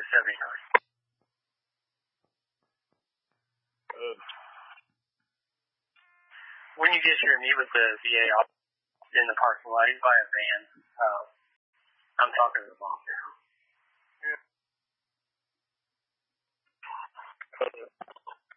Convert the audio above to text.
79. When you get here and meet with the VA in the parking lot, he's by a van. I'm talking to the boss now.